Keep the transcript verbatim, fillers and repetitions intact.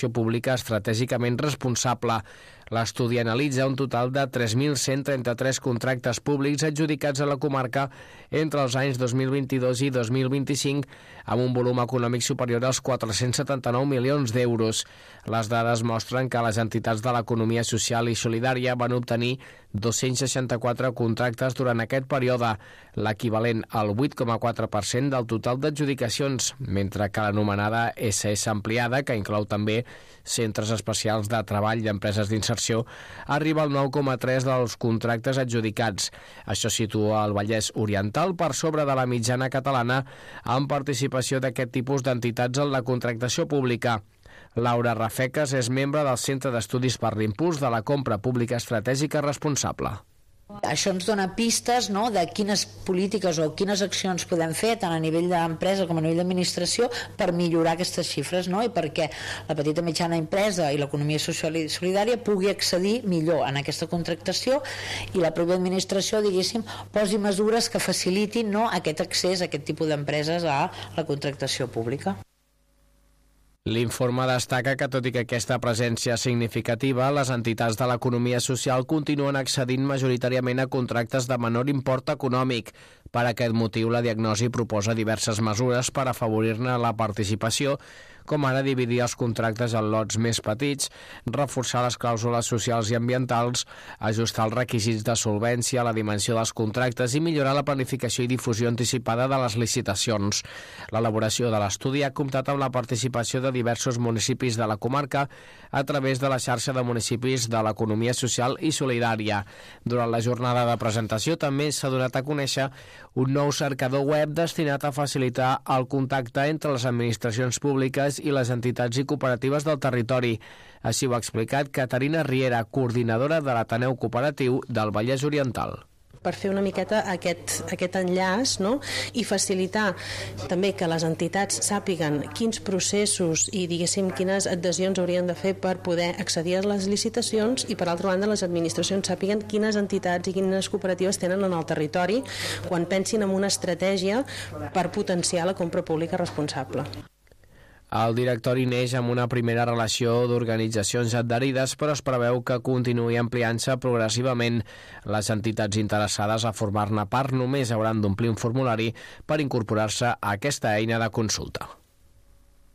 pública estratègicament responsable. L'estudi analitza un total de tres mil cent trenta-tres contractes públics adjudicats a la comarca entre els anys dos mil vint-i-dos i dos mil vint-i-cinc, amb un volum econòmic superior als quatre-cents setanta-nou milions d'euros. Les dades mostren que les entitats de l'economia social i solidària van obtenir dos-cents seixanta-quatre contractes durant aquest període, l'equivalent al vuit coma quatre per cent del total d'adjudicacions, mentre que l'anomenada essa essa ampliada, que inclou també centres especials de treball d'empreses d'inserció, arriba al nou coma tres dels contractes adjudicats. Això situa el Vallès Oriental per sobre de la mitjana catalana amb participació d'aquest tipus d'entitats en la contractació pública. Laura Rafecas és membre del Centre d'Estudis per l'Impuls de la Compra Pública Estratègica Responsable. Això ens dona pistes, no?, de quines polítiques o quines accions podem fer tant a nivell d'empresa com a nivell d'administració per millorar aquestes xifres, no?, i perquè la petita i mitjana empresa i l'economia social i solidària pugui accedir millor en aquesta contractació i la pròpia administració, diguéssim, posi mesures que facilitin, no?, aquest accés a aquest tipus d'empreses a la contractació pública. L'informe destaca que, tot i que aquesta presència és significativa, les entitats de l'economia social continuen accedint majoritàriament a contractes de menor import econòmic. Per aquest motiu, la diagnosi proposa diverses mesures per afavorir-ne la participació, com ara dividir els contractes en lots més petits, reforçar les clàusules socials i ambientals, ajustar els requisits de solvència a la dimensió dels contractes i millorar la planificació i difusió anticipada de les licitacions. L'elaboració de l'estudi ha comptat amb la participació de diversos municipis de la comarca a través de la xarxa de municipis de l'economia social i solidària. Durant la jornada de presentació també s'ha donat a conèixer un nou cercador web destinat a facilitar el contacte entre les administracions públiques i les entitats i cooperatives del territori. Així ho ha explicat Caterina Riera, coordinadora de l'Ateneu Cooperatiu del Vallès Oriental. Per fer una miqueta aquest, aquest enllaç, no?, i facilitar també que les entitats sàpiguen quins processos i, diguéssim, quines adhesions haurien de fer per poder accedir a les licitacions i, per altra banda, les administracions sàpiguen quines entitats i quines cooperatives tenen en el territori quan pensin en una estratègia per potenciar la compra pública responsable. El directori neix amb una primera relació d'organitzacions adherides, però es preveu que continuï ampliant-se progressivament. Les entitats interessades a formar-ne part només hauran d'omplir un formulari per incorporar-se a aquesta eina de consulta.